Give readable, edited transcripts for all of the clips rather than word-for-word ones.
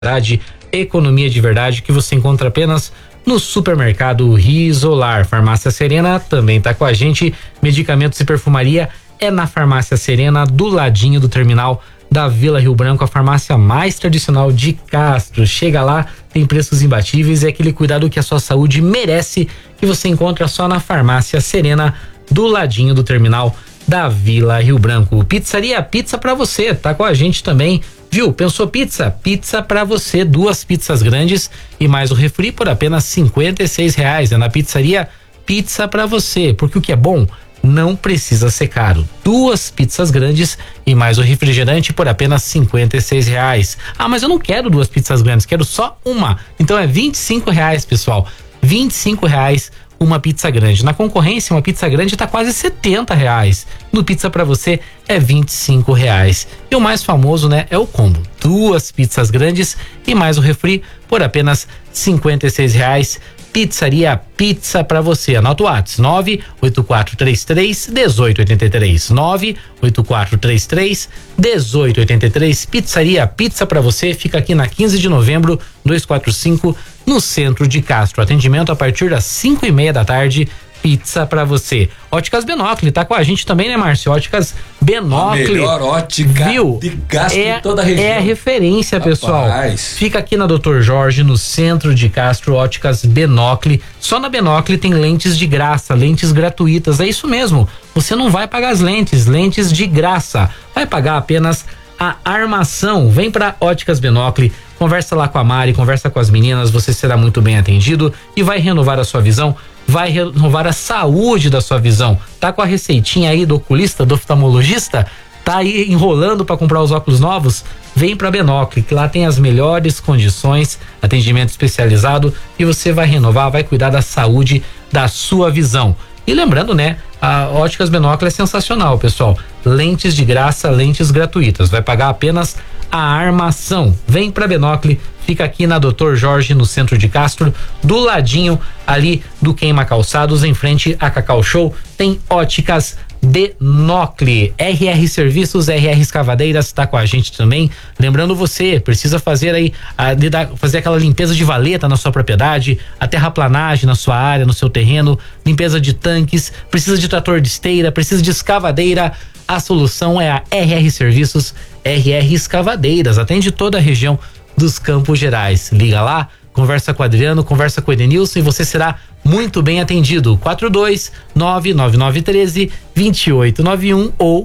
economia de verdade que você encontra apenas no supermercado Risolar. Farmácia Serena também tá com a gente. Medicamentos e perfumaria é na Farmácia Serena, do ladinho do terminal da Vila Rio Branco, a farmácia mais tradicional de Castro. Chega lá, tem preços imbatíveis e aquele cuidado que a sua saúde merece, que você encontra só na Farmácia Serena, do ladinho do terminal da Vila Rio Branco. Pizzaria Pizza pra você, tá com a gente também, viu? Pensou pizza? Pizza pra você, 2 pizzas grandes e mais o refri por apenas R$56. É na Pizzaria Pizza pra você, porque o que é bom não precisa ser caro. 2 pizzas grandes e mais o refrigerante por apenas R$56. Ah, mas eu não quero 2 pizzas grandes, quero só uma. Então é R$25, pessoal. R$25 uma pizza grande. Na concorrência, uma pizza grande tá quase R$70. No Pizza pra você é R$25. E o mais famoso, né, é o combo. 2 pizzas grandes e mais o refri por apenas R$56. Pizzaria Pizza pra você. Anota o WhatsApp: 98433-1883. 98433-1883. Pizzaria Pizza pra você. Fica aqui na 15 de novembro, 245, no centro de Castro. Atendimento a partir das 5:30 da tarde. Pizza pra você. Óticas Benócle, tá com a gente também, né, Márcio? Óticas Benócle. A melhor ótica, viu? De Castro em toda a região. É a referência, Rapaz. pessoal. Fica aqui na Dr. Jorge, no centro de Castro. Óticas Benócle. Só na Benócle tem lentes de graça, lentes gratuitas. É isso mesmo. Você não vai pagar as lentes de graça. Vai pagar apenas a armação. Vem pra Óticas Benócle. Conversa lá com a Mari, conversa com as meninas. Você será muito bem atendido e vai renovar a sua visão. Vai renovar a saúde da sua visão. Tá com a receitinha aí do oculista, do oftalmologista? Tá aí enrolando para comprar os óculos novos? Vem pra Benócle, que lá tem as melhores condições, atendimento especializado, e você vai renovar, vai cuidar da saúde da sua visão. E lembrando, né, a Óticas Benócle é sensacional, pessoal. Lentes de graça, lentes gratuitas. Vai pagar apenas a armação. Vem pra Benócle, fica aqui na Dr. Jorge, no centro de Castro, do ladinho ali do Queima Calçados, em frente a Cacau Show. Tem Óticas Benócle. RR Serviços, RR Escavadeiras tá com a gente também. Lembrando, você precisa fazer aí fazer aquela limpeza de valeta na sua propriedade, a terraplanagem na sua área, no seu terreno, limpeza de tanques, precisa de trator de esteira, precisa de escavadeira. A solução é a RR Serviços, RR Escavadeiras. Atende toda a região dos Campos Gerais. Liga lá, conversa com o Adriano, conversa com o Edenilson e você será muito bem atendido. 4299913-2891 ou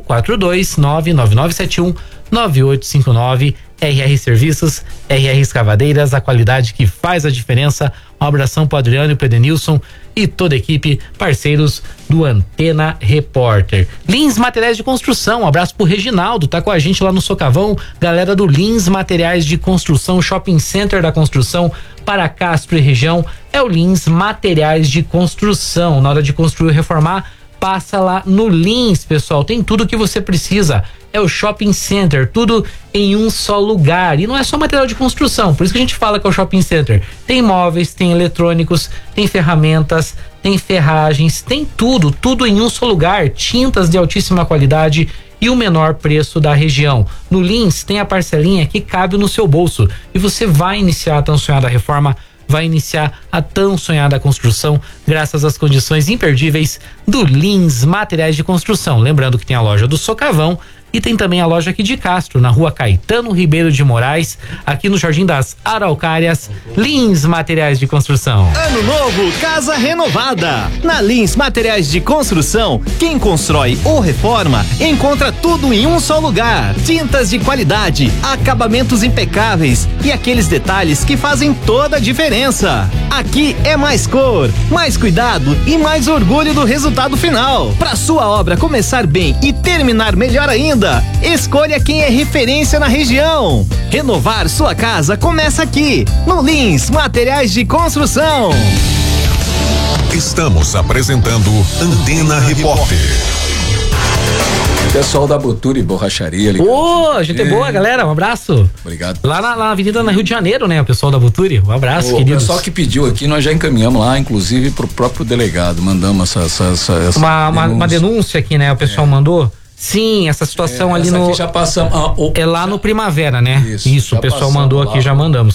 4299971-9859. RR Serviços, RR Escavadeiras, a qualidade que faz a diferença. Um abração pro Adriano e pro Edenilson e toda a equipe, parceiros do Antena Repórter. Lins Materiais de Construção, um abraço pro Reginaldo, tá com a gente lá no Socavão. Galera do Lins Materiais de Construção, Shopping Center da Construção para Castro e região, é o Lins Materiais de Construção. Na hora de construir ou reformar, passa lá no Lins, pessoal. Tem tudo o que você precisa. É o Shopping Center, tudo em um só lugar. E não é só material de construção, por isso que a gente fala que é o Shopping Center. Tem móveis, tem eletrônicos, tem ferramentas, tem ferragens, tem tudo em um só lugar. Tintas de altíssima qualidade e o menor preço da região. No Lins tem a parcelinha que cabe no seu bolso e você vai iniciar a tão sonhada reforma, vai iniciar a tão sonhada construção graças às condições imperdíveis do Lins Materiais de Construção. Lembrando que tem a loja do Socavão e tem também a loja aqui de Castro, na rua Caetano Ribeiro de Moraes, aqui no Jardim das Araucárias. Lins Materiais de Construção. Ano novo, casa renovada. Na Lins Materiais de Construção, quem constrói ou reforma, encontra tudo em um só lugar. Tintas de qualidade, acabamentos impecáveis e aqueles detalhes que fazem toda a diferença. Aqui é mais cor, mais cuidado e mais orgulho do resultado final. Para sua obra começar bem e terminar melhor ainda, escolha quem é referência na região. Renovar sua casa começa aqui, no Lins Materiais de Construção. Estamos apresentando Antena Repórter. Pessoal da Buturi Borracharia ali. Ô, gente boa, galera, um abraço. Obrigado. Lá na avenida na Rio de Janeiro, né, o pessoal da Buturi, um abraço, queridos. O pessoal que pediu aqui, nós já encaminhamos lá, inclusive pro próprio delegado, mandamos essa uma denúncia aqui, né, o pessoal mandou. Sim, essa situação ali essa no. aqui já passamos. É lá no Primavera, né? Isso, o já pessoal passamos mandou lá. aqui, já mandamos.